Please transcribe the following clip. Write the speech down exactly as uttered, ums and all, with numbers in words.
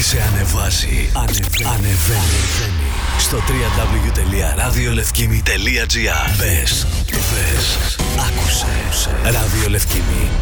σε ανεβάζει. Ανεβαίνει. Ανεβαίνει. Στο double-u double-u double-u τελεία ραδιολευκήμι τελεία τζι άρ. Μπες, μπες, άκουσε. Ραδιολευκήμι.